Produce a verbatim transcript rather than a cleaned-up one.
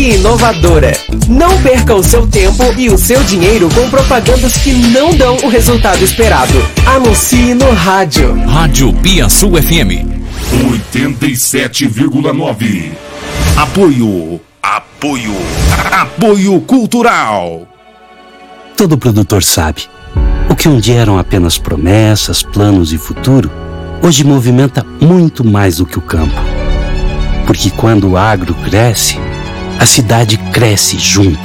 e inovadora. Não perca o seu tempo e o seu dinheiro com propagandas que não dão o resultado esperado. Anuncie no rádio. Rádio Piaçu F M oitenta e sete vírgula nove. Apoio. Apoio. Apoio cultural. Todo produtor sabe. O que um dia eram apenas promessas, planos e futuro, hoje movimenta muito mais do que o campo. Porque quando o agro cresce, a cidade cresce junto.